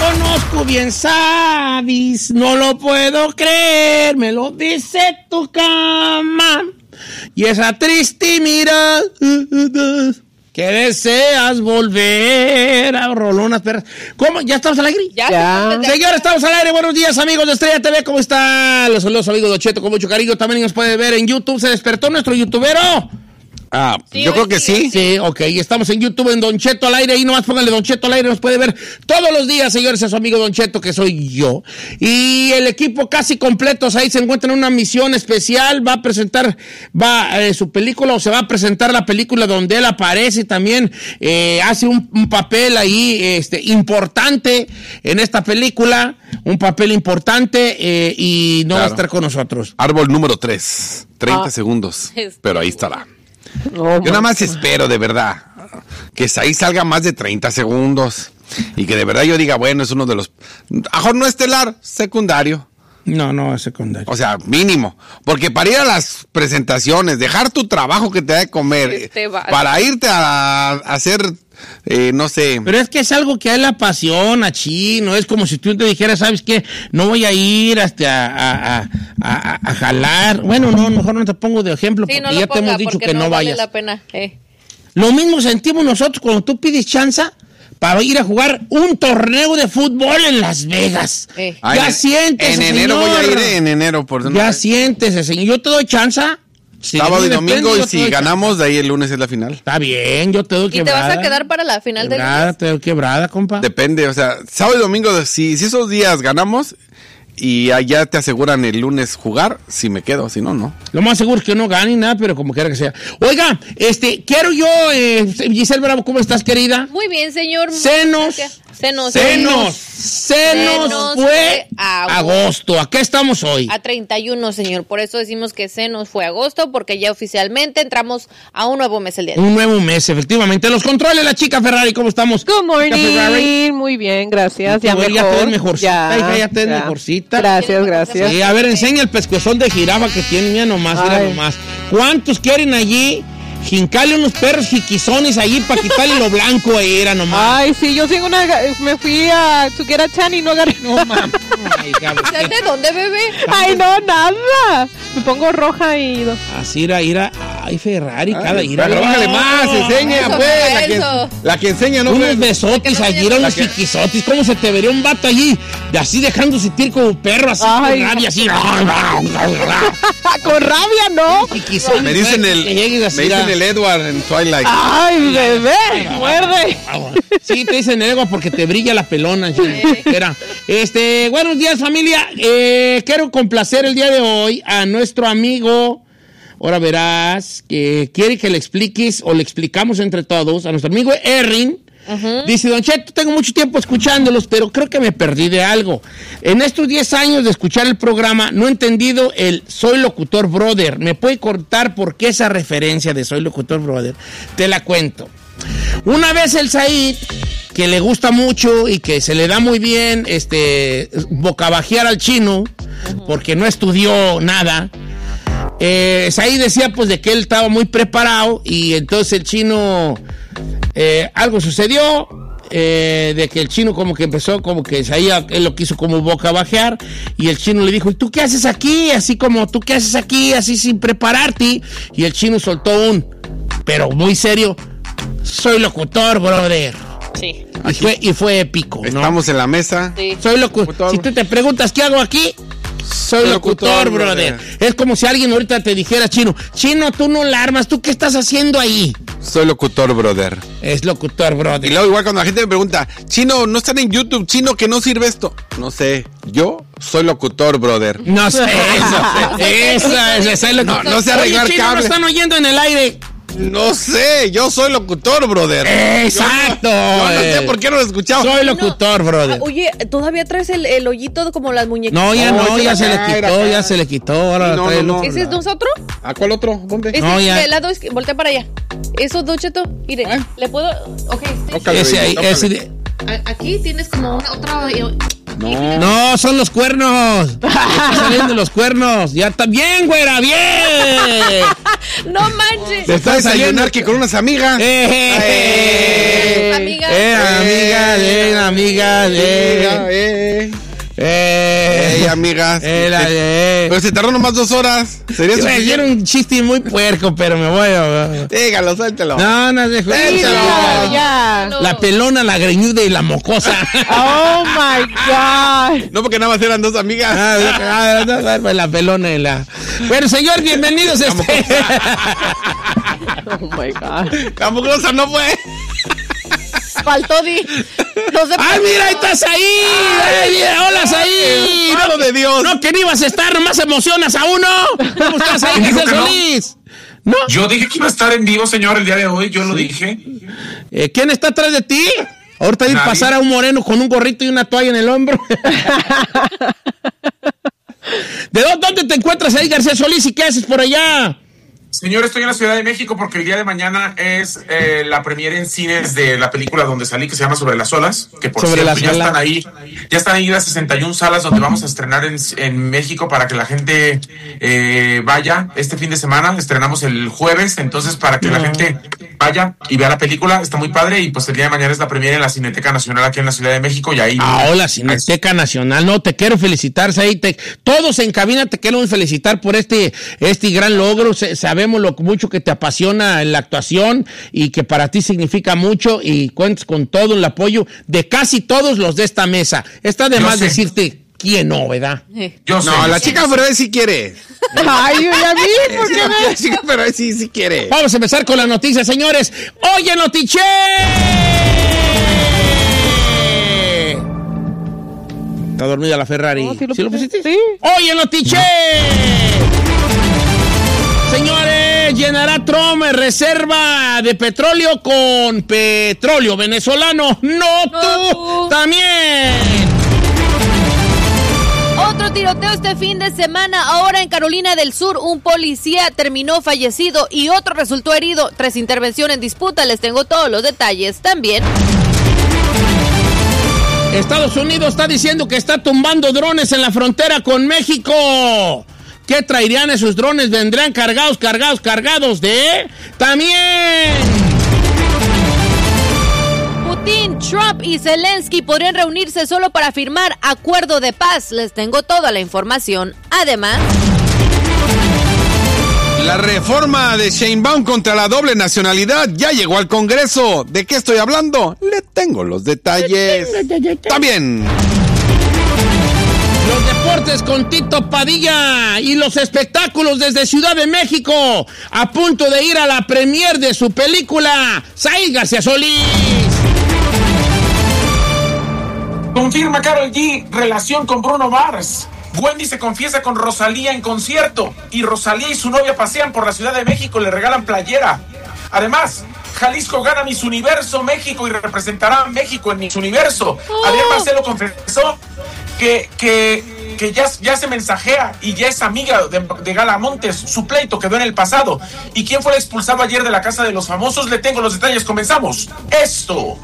conozco bien, sabes, no lo puedo creer, me lo dice tu cama. Y esa triste mirada que deseas volver a rolonas perras. ¿Cómo? ¿Ya estamos al aire? Ya. Señores, estamos al aire. Buenos días, amigos de Estrella TV. ¿Cómo están? Los saludos, amigos de Cheto, con mucho cariño. También nos puede ver en YouTube. ¿Se despertó nuestro youtubero? Sí, yo creo que sí. Sí, ok. Estamos en YouTube en Don Cheto al aire. Ahí nomás pónganle Don Cheto al aire. Nos puede ver todos los días, señores, a su amigo Don Cheto, que soy yo. Y el equipo casi completos. Ahí se encuentra en una misión especial. Va a presentar su película, o se va a presentar la película donde él aparece. También hace un papel ahí importante en esta película. Un papel importante y no va a estar con nosotros. Árbol número 3. 30 segundos. Pero ahí estará. Yo nada más espero, de verdad, que ahí salga más de 30 segundos. Y que de verdad yo diga, bueno, es uno de los... Mejor no estelar, secundario. No, es secundario. O sea, mínimo. Porque para ir a las presentaciones, dejar tu trabajo que te da de comer, para irte a hacer... no sé. Pero es que es algo que a él le apasiona, Chino. Es como si tú te dijeras, ¿sabes qué? No voy a ir hasta a jalar. Bueno, no, mejor no te pongo de ejemplo, sí, porque no ya te hemos dicho que no vayas. Vale la pena. Lo mismo sentimos nosotros cuando tú pides chance para ir a jugar un torneo de fútbol en Las Vegas. Ya siéntese, en enero señor. voy a ir, en enero. Ya siéntese, señor. Yo te doy chance. Si sábado y domingo, y si ganamos, de ahí el lunes es la final. Está bien, yo te doy quebrada. ¿Y te vas a quedar para la final del lunes? Te doy quebrada, compa. Depende, o sea, sábado y domingo, si esos días ganamos y allá te aseguran el lunes jugar, si me quedo, si no, no. Lo más seguro es que no gane nada, pero como quiera que sea. Oiga, quiero yo, Giselle Bravo, ¿cómo estás, querida? Muy bien, señor. Senos fue agosto. ¿A qué estamos hoy? A 31, señor. Por eso decimos que se nos fue agosto, porque ya oficialmente entramos a un nuevo mes el día de hoy. Un nuevo mes, efectivamente. Los controles, la chica Ferrari, ¿cómo estamos? Good morning. Muy bien, gracias. Ya mejor. Ya te ves mejorcita. Ya te ves mejorcita. Gracias. Sí, a ver, enseña el pescuezón de jirafa que tiene. Mira nomás. ¿Cuántos quieren allí? Jincale unos perros jiquizones allí para quitarle lo blanco, era nomás. Ay, sí, yo tengo me fui a Tuquera Chan y no agarré. No, mamá. ¿De dónde, bebé? Ay, no, nada. Me pongo roja y... Así ira. Ay, Ferrari, cada ira. Bájale más, enseña, eso, pues. La que enseña, ¿no? Unos besotes allí, unos jiquizotes. ¿Cómo se te vería un vato allí? De así dejando sentir como un perro, así, con rabia, así. Con rabia, ¿no? Me dicen el Edward en Twilight. Ay, bebé, muerde. Sí, te dicen el Edward porque te brilla la pelona. Buenos días, familia. Quiero complacer el día de hoy a nuestro amigo. Ahora verás que quiere que le expliques o le explicamos entre todos a nuestro amigo Errin. Dice, Don Cheto, tengo mucho tiempo escuchándolos, pero creo que me perdí de algo. En estos 10 años de escuchar el programa, no he entendido el Soy Locutor Brother. ¿Me puede contar por qué esa referencia de Soy Locutor Brother? Te la cuento. Una vez el Said, que le gusta mucho y que se le da muy bien bocabajear al chino, porque no estudió nada, Said decía pues de que él estaba muy preparado y entonces el chino... algo sucedió de que el chino como que empezó como que él lo quiso como bocabajear y el chino le dijo, ¿y tú qué haces aquí? Así como, ¿tú qué haces aquí? Así sin prepararte. Y el chino soltó pero muy serio, soy locutor, brother. Sí. Y fue épico, ¿no? Estamos en la mesa. Sí. Soy locutor. Si tú te preguntas ¿qué hago aquí? Soy locutor, brother. Es como si alguien ahorita te dijera, Chino, tú no la armas, ¿tú qué estás haciendo ahí? Soy locutor, brother. Es locutor, brother. Y luego igual cuando la gente me pregunta, Chino, ¿no están en YouTube? Chino, ¿que no sirve esto? No sé, yo soy locutor, brother. No sé, eso. No sé arreglar Chino, cables. ¿no están oyendo en el aire? No sé, yo soy locutor, brother. Exacto. Yo no sé por qué no lo he escuchado. Soy locutor, brother. Oye, ¿todavía traes el hoyito como las muñequitas? No, ya se le quitó. Ahora no, trae no. ¿Ese es nosotros? ¿A cuál otro? ¿Dónde? No, ya. El lado voltea para allá. Eso, Don Cheto. Mire, ¿le puedo? Ok. Ese ahí, ese. Aquí tienes como una otra... No, son los cuernos. Están saliendo los cuernos. Ya está bien, güera, bien. No manches. Te está desayunar que con unas amigas. Amiga. amigas. Amigas. Pero se tardó nomás 2 horas. Sería suficiente. Era un chiste muy puerco, pero me voy a... Dígalo, suéltelo. No, dejo. Ya. La pelona, la greñuda y la mocosa. Oh my God. No, porque nada más eran 2 amigas. La pelona y la... Bueno, señor, bienvenidos a este... Oh my God. La mugrosa no fue. Faltó no se ¡Ay, mira, ahí estás ahí! ¡Ay, mira, hola, ahí! ¡Mano de Dios! No, que ni ibas a estar, nomás emocionas a uno. ¿Cómo estás ahí, Jesús Solís? ¿No? Yo dije que iba a estar en vivo, señor, el día de hoy. Yo lo dije. ¿Quién está atrás de ti? Ahorita vi pasar a un moreno con un gorrito y una toalla en el hombro. ¿De dónde te encuentras ahí, García Solís, y qué haces por allá? Señor, estoy en la Ciudad de México porque el día de mañana es la premiere en cines de la película donde salí, que se llama Sobre las Olas, que por cierto ya están ahí las 61 salas donde vamos a estrenar en México para que la gente vaya este fin de semana. Estrenamos el jueves, entonces para que la gente vaya y vea la película, está muy padre. Y pues el día de mañana es la premiere en la Cineteca Nacional aquí en la Ciudad de México y ahí... Hola, Cineteca Nacional, no, te quiero felicitar, todos en cabina te quiero felicitar por este gran logro. Sabemos lo mucho que te apasiona en la actuación y que para ti significa mucho, y cuentas con todo el apoyo de casi todos los de esta mesa. Está de más decirte quién no, ¿verdad? Yo sé. No, la chica Ferrer sí quiere. Ay, a mí, ¿por qué no? La chica Ferrer sí quiere. Vamos a empezar con las noticias, señores. ¡Oye, Notiche! Está dormida la Ferrari. No, ¿Sí lo pusiste? Sí. ¡Oye, Notiche! Señores, llenará Trump reserva de petróleo con petróleo venezolano. No tú, también. Otro tiroteo este fin de semana. Ahora en Carolina del Sur, un policía terminó fallecido y otro resultó herido tras intervención en disputa. Les tengo todos los detalles también. Estados Unidos está diciendo que está tumbando drones en la frontera con México. ¿Qué traerían esos drones? ¿Vendrán cargados de...? ¡También! Putin, Trump y Zelensky podrían reunirse solo para firmar acuerdo de paz. Les tengo toda la información. Además... La reforma de Sheinbaum contra la doble nacionalidad ya llegó al Congreso. ¿De qué estoy hablando? Le tengo los detalles. También... Los deportes con Tito Padilla y los espectáculos desde Ciudad de México, a punto de ir a la premier de su película, Said García Solís. Confirma Karol G relación con Bruno Mars. Wendy se confiesa con Rosalía en concierto y Rosalía y su novia pasean por la Ciudad de México, le regalan playera. Además, Jalisco gana Miss Universo México y representará a México en Miss Universo. Adrián Marcelo confesó que ya se mensajea y ya es amiga de Gala Montes. Su pleito quedó en el pasado. ¿Y quién fue el expulsado ayer de la Casa de los Famosos? Le tengo los detalles. Comenzamos. Esto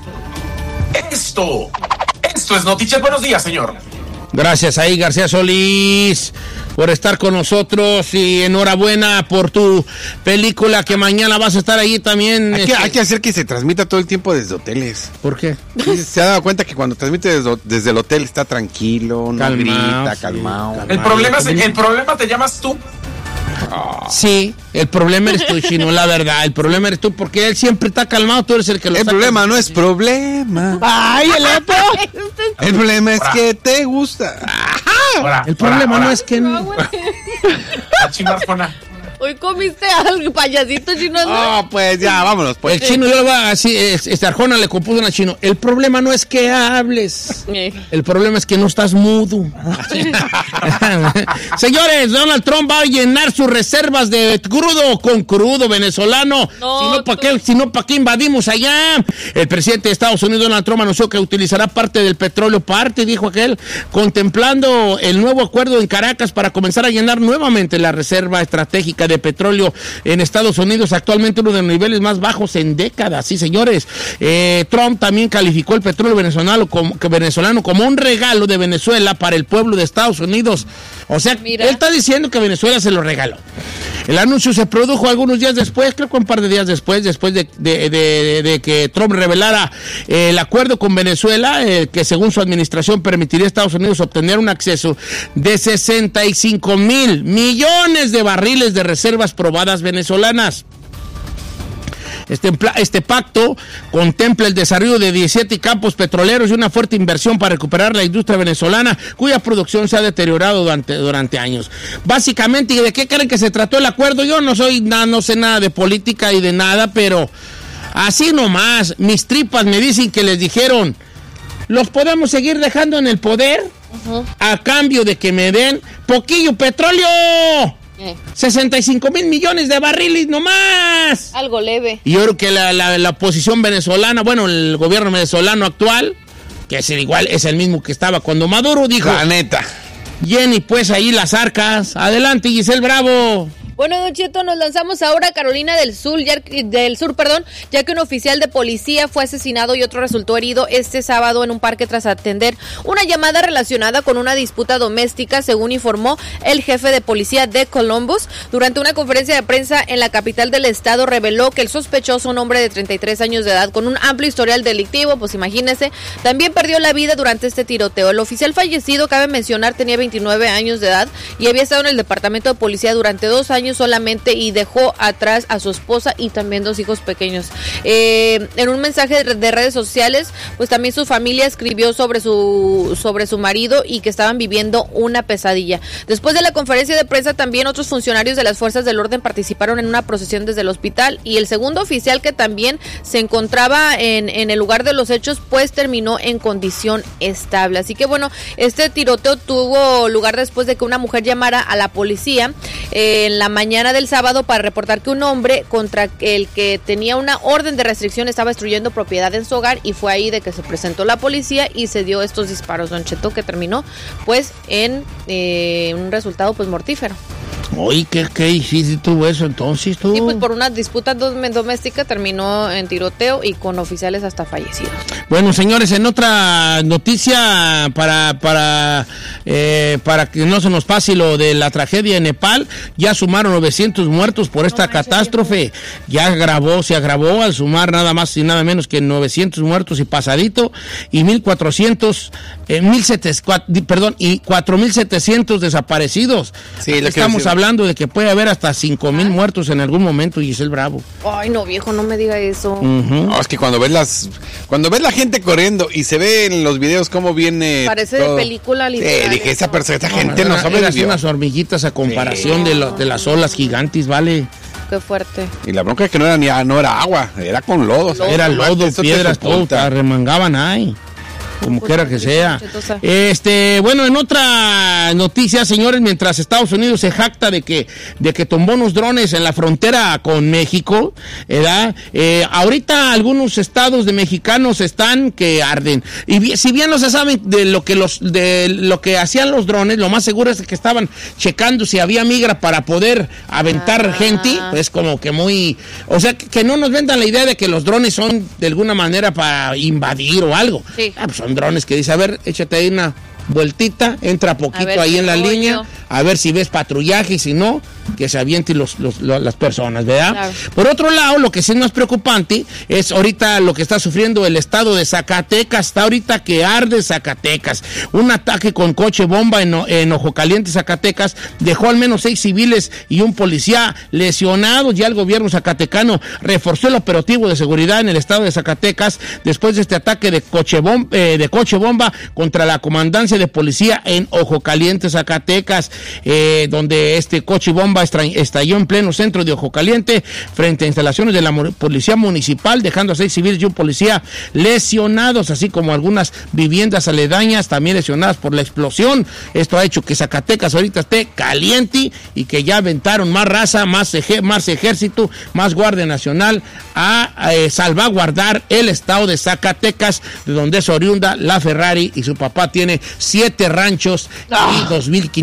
es Noticias. Buenos días, señor. Gracias ahí, García Solís, por estar con nosotros, y enhorabuena por tu película, que mañana vas a estar ahí también. Hay que hacer que se transmita todo el tiempo desde hoteles. ¿Por qué? Sí, se ha dado cuenta que cuando transmite desde el hotel está tranquilo, no grita, calmado. El problema te llamas tú. Sí, el problema eres tú, Chino, la verdad. El problema eres tú, porque él siempre está calmado, tú eres el que lo está. El problema no es problema. Ay, el otro. El problema es que te gusta. El problema no es que... A Chino Arjona. Hoy comiste algo, payasito Chino. No, pues ya, vámonos. Pues. El Chino, yo le voy a decir, Arjona le compuso una Chino. El problema no es que hables. El problema es que no estás mudo. Señores, Donald Trump va a llenar sus reservas de crudo con crudo venezolano. Si no, ¿para qué invadimos allá? El presidente de Estados Unidos, Donald Trump, anunció que utilizará parte del petróleo, dijo aquel, contemplando el nuevo acuerdo en Caracas para comenzar a llenar nuevamente la reserva estratégica de petróleo en Estados Unidos, actualmente uno de los niveles más bajos en décadas. Sí, señores. Trump también calificó el petróleo venezolano como un regalo de Venezuela para el pueblo de Estados Unidos. O sea, él está diciendo que Venezuela se lo regaló. El anuncio se produjo algunos días después, creo que un par de días después de que Trump revelara el acuerdo con Venezuela, que según su administración permitiría a Estados Unidos obtener un acceso de 65 mil millones de barriles de reservas probadas venezolanas. Este pacto contempla el desarrollo de 17 campos petroleros y una fuerte inversión para recuperar la industria venezolana, cuya producción se ha deteriorado durante años. Básicamente, ¿de qué creen que se trató el acuerdo? Yo no sé nada de política y de nada, pero así nomás, mis tripas me dicen que les dijeron, los podemos seguir dejando en el poder a cambio de que me den poquillo petróleo. 65 mil millones de barriles nomás. Algo leve. Y yo creo que la oposición venezolana, bueno, el gobierno venezolano actual, que es igual, es el mismo que estaba cuando Maduro dijo. La neta. Jenny, pues ahí las arcas. Adelante, Giselle Bravo. Bueno, Don Cheto, nos lanzamos ahora a Carolina del Sur, ya que un oficial de policía fue asesinado y otro resultó herido este sábado en un parque tras atender una llamada relacionada con una disputa doméstica, según informó el jefe de policía de Columbus. Durante una conferencia de prensa en la capital del estado, reveló que el sospechoso, un hombre de 33 años de edad con un amplio historial delictivo, pues imagínese, también perdió la vida durante este tiroteo. El oficial fallecido, cabe mencionar, tenía 29 años de edad y había estado en el departamento de policía durante 2 años solamente y dejó atrás a su esposa y también 2 hijos pequeños. En un mensaje de redes sociales, pues también su familia escribió sobre su marido y que estaban viviendo una pesadilla. Después de la conferencia de prensa, también otros funcionarios de las fuerzas del orden participaron en una procesión desde el hospital y el segundo oficial, que también se encontraba en el lugar de los hechos, pues terminó en condición estable. Así que bueno, este tiroteo tuvo lugar después de que una mujer llamara a la policía en la mañana del sábado para reportar que un hombre contra el que tenía una orden de restricción estaba destruyendo propiedad en su hogar, y fue ahí de que se presentó la policía y se dio estos disparos, Don Cheto, que terminó pues en un resultado pues mortífero. Oye, ¿qué difícil tuvo eso entonces tú? Sí, pues por una disputa doméstica terminó en tiroteo y con oficiales hasta fallecidos. Bueno, señores, en otra noticia para que no se nos pase lo de la tragedia en Nepal, ya sumaron 900 muertos por esta catástrofe. Ya se agravó al sumar nada más y nada menos que 900 muertos y pasadito, y 4.700 desaparecidos. Sí, estamos hablando de que puede haber hasta 5,000 muertos en algún momento, Giselle Bravo. Ay, no, viejo, no me diga eso. No, es que cuando ves la gente corriendo y se ve en los videos cómo viene parece todo de película literal. Dije, esa gente no sabe de unas hormiguitas a comparación de las olas gigantes, ¿vale? Qué fuerte. Y la bronca es que no era agua, era con lodo. Era lodo, piedras, todo, remangaban ahí. Como quiera que sea. Bueno, en otra noticia, señores, mientras Estados Unidos se jacta de que tomó unos drones en la frontera con México, ¿verdad? Ahorita algunos estados de mexicanos están que arden. Y si bien no se sabe de lo que hacían los drones, lo más seguro es que estaban checando si había migra para poder aventar gente, pues como que muy, o sea, que no nos vendan la idea de que los drones son de alguna manera para invadir o algo. Sí. Pues son drones que dice, a ver, échate ahí una vueltita, entra poquito ahí en la línea, a ver si ves patrullaje, y si no, que se avienten las personas, ¿verdad? Claro. Por otro lado, lo que sí es más preocupante es ahorita lo que está sufriendo el estado de Zacatecas. Está ahorita que arde Zacatecas. Un ataque con coche bomba en Ojo Caliente, Zacatecas, dejó al menos 6 civiles y un policía lesionados. Ya el gobierno zacatecano reforzó el operativo de seguridad en el estado de Zacatecas después de este ataque de coche bomba contra la comandancia de policía en Ojo Caliente, Zacatecas, donde este coche bomba estalló en pleno centro de Ojo Caliente frente a instalaciones de la policía municipal, dejando a 6 civiles y un policía lesionados, así como algunas viviendas aledañas también lesionadas por la explosión. Esto ha hecho que Zacatecas ahorita esté caliente y que ya aventaron más raza, más ejército, más Guardia Nacional a salvaguardar el estado de Zacatecas, de donde es oriunda la Ferrari, y su papá tiene 7 ranchos y 2,500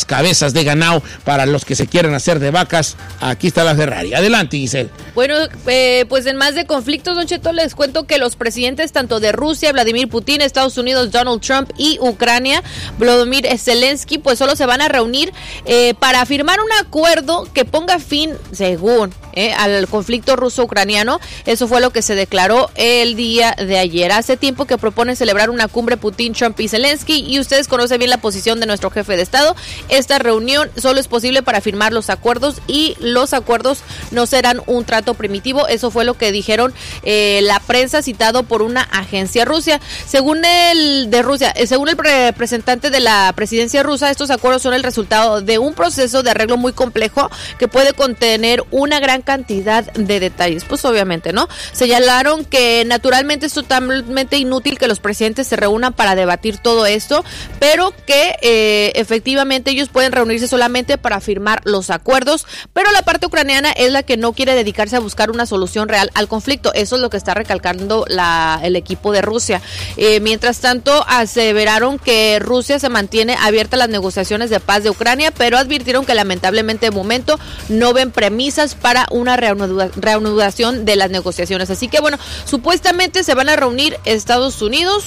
cabezas de ganado para los que se quieren hacer de vacas. Aquí está la Ferrari. Adelante, Giselle. Bueno, pues en más de conflictos, Don Cheto, les cuento que los presidentes tanto de Rusia, Vladimir Putin, Estados Unidos, Donald Trump, y Ucrania, Volodymyr Zelensky, pues solo se van a reunir para firmar un acuerdo que ponga fin, según al conflicto ruso-ucraniano. Eso fue lo que se declaró el día de ayer. Hace tiempo que proponen celebrar una cumbre Putin, Trump y Zelensky, y ustedes conocen bien la posición de nuestro jefe de Estado. Esta reunión solo es posible para firmar los acuerdos, y los acuerdos no serán un trato primitivo. Eso fue lo que dijeron la prensa, citado por una agencia rusa. Según el representante de la presidencia rusa, estos acuerdos son el resultado de un proceso de arreglo muy complejo que puede contener una gran cantidad de detalles. Pues obviamente, ¿no? Señalaron que naturalmente es totalmente inútil que los presidentes se reúnan para debatir todo esto, pero que efectivamente ellos pueden reunirse solamente para firmar los acuerdos, pero la parte ucraniana es la que no quiere dedicarse a buscar una solución real al conflicto. Eso es lo que está recalcando el equipo de Rusia. Mientras tanto, aseveraron que Rusia se mantiene abierta a las negociaciones de paz de Ucrania, pero advirtieron que lamentablemente de momento no ven premisas para una reanudación de las negociaciones. Así que bueno, supuestamente se van a reunir Estados Unidos,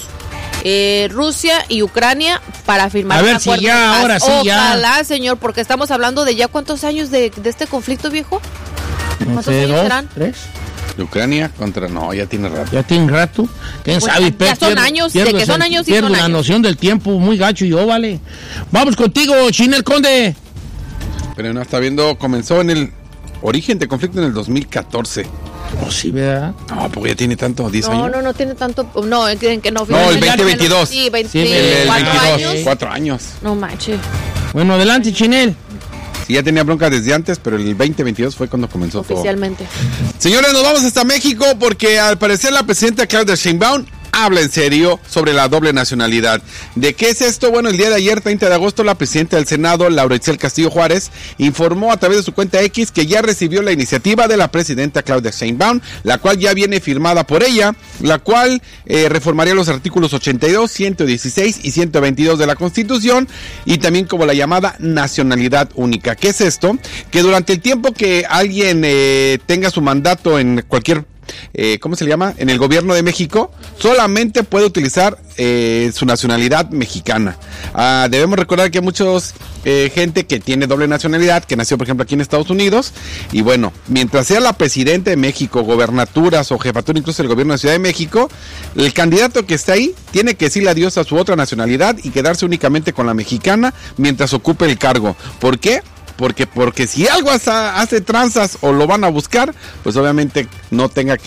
Rusia y Ucrania para firmar un acuerdo. Si ya, ahora sí, ojalá, ya. Señor, porque estamos hablando de ya cuántos años de este conflicto, viejo. No sé, 2, 3. De Ucrania contra... No, ya tiene rato. Ya tiene rato. ¿Quién sabe? Ya son años, de que son años y son años. Pierdo la noción del tiempo muy gacho yo, vale. Vamos contigo, Chinel Conde. Pero no, está viendo, comenzó en el origen de conflicto en el 2014. Oh, sí, ¿verdad? No, porque ya tiene tanto, 10 años. No tiene tanto. No, que no. No, el 2022. Sí, 24 años. 4 años. No manches. Bueno, adelante, Chinel. Sí, ya tenía bronca desde antes, pero el 2022 fue cuando comenzó oficialmente todo. Señores, nos vamos hasta México porque al parecer la presidenta Claudia Sheinbaum habla en serio sobre la doble nacionalidad. ¿De qué es esto? Bueno, el día de ayer, 30 de agosto, la presidenta del Senado, Laura Itzel Castillo Juárez, informó a través de su cuenta X que ya recibió la iniciativa de la presidenta Claudia Sheinbaum, la cual ya viene firmada por ella, la cual reformaría los artículos 82, 116 y 122 de la Constitución, y también como la llamada nacionalidad única. ¿Qué es esto? Que durante el tiempo que alguien tenga su mandato en cualquier ¿cómo se le llama? En el gobierno de México, solamente puede utilizar su nacionalidad mexicana. Debemos recordar que hay muchos gente que tiene doble nacionalidad, que nació por ejemplo aquí en Estados Unidos, y bueno, mientras sea la presidenta de México, gobernaturas o jefatura incluso del gobierno de Ciudad de México, el candidato que está ahí tiene que decirle adiós a su otra nacionalidad y quedarse únicamente con la mexicana mientras ocupe el cargo. ¿Por qué? Porque si algo hace tranzas o lo van a buscar, pues obviamente no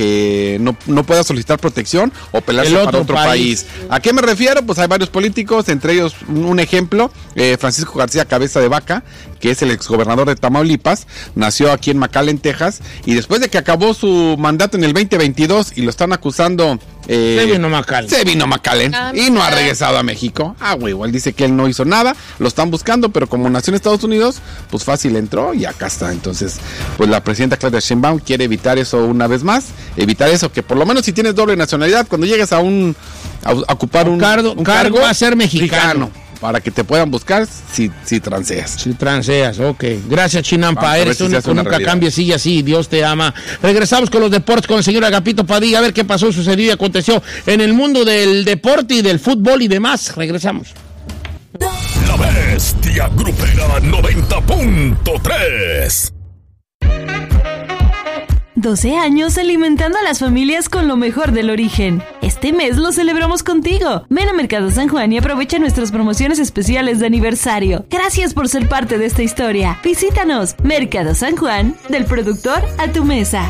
pueda solicitar protección o pelearse para otro país. ¿A qué me refiero? Pues hay varios políticos, entre ellos un ejemplo, Francisco García Cabeza de Vaca, que es el exgobernador de Tamaulipas, nació aquí en McAllen, Texas, y después de que acabó su mandato en el 2022 y lo están acusando... se vino McAllen y no ha regresado a México. Él dice que él no hizo nada, lo están buscando, pero como nació en Estados Unidos, pues fácil entró y acá está. Entonces, pues la presidenta Claudia Sheinbaum quiere evitar eso una vez más, evitar eso, que por lo menos si tienes doble nacionalidad, cuando llegues a ocupar un cargo, va a ser mexicano. Para que te puedan buscar si transeas. Si transeas, ok. Gracias, Chinampa. Eres un único, nunca cambies, sigue así. Dios te ama. Regresamos con los deportes con el señor Agapito Padilla. A ver qué pasó, sucedió y aconteció en el mundo del deporte y del fútbol y demás. Regresamos. La Bestia Grupera 90.3. 12 años alimentando a las familias con lo mejor del origen. Este mes lo celebramos contigo. Ven a Mercado San Juan y aprovecha nuestras promociones especiales de aniversario. Gracias por ser parte de esta historia. Visítanos. Mercado San Juan, del productor a tu mesa.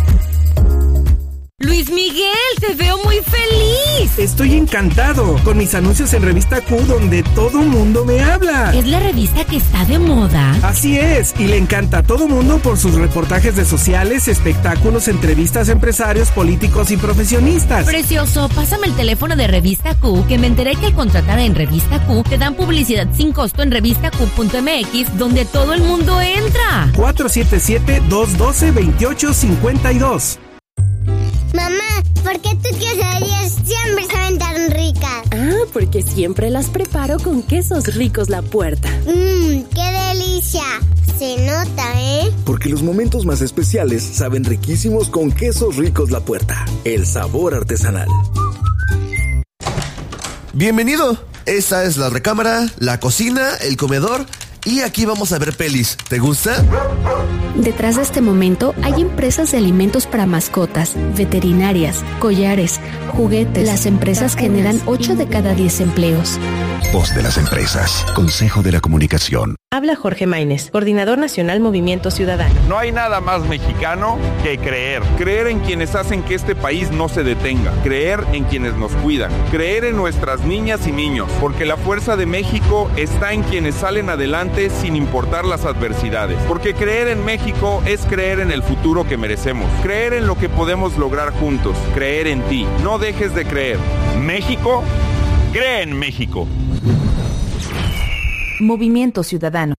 Luis Miguel, te veo muy feliz. Estoy encantado con mis anuncios en Revista Q, donde todo mundo me habla. ¿Es la revista que está de moda? Así es, y le encanta a todo mundo por sus reportajes de sociales, espectáculos, entrevistas a empresarios, políticos y profesionistas. Precioso, pásame el teléfono de Revista Q, que me enteré que al contratar en Revista Q te dan publicidad sin costo en revistaq.mx, donde todo el mundo entra. 477-212-2852. Mamá, ¿por qué tus quesadillas siempre saben tan ricas? porque siempre las preparo con Quesos Ricos La Puerta. ¡Qué delicia! Se nota, ¿eh? Porque los momentos más especiales saben riquísimos con Quesos Ricos La Puerta. El sabor artesanal. Bienvenido. Esta es la recámara, la cocina, el comedor y aquí vamos a ver pelis. ¿Te gusta? Detrás de este momento hay empresas de alimentos para mascotas, veterinarias, collares, juguetes. Las empresas generan 8 de cada 10 empleos. Voz de las empresas. Consejo de la Comunicación. Habla Jorge Maínez, Coordinador Nacional Movimiento Ciudadano. No hay nada más mexicano que creer. Creer en quienes hacen que este país no se detenga. Creer en quienes nos cuidan. Creer en nuestras niñas y niños. Porque la fuerza de México está en quienes salen adelante sin importar las adversidades. Porque creer en México es creer en el futuro que merecemos. Creer en lo que podemos lograr juntos. Creer en ti. No dejes de creer. México, cree en México. Movimiento Ciudadano.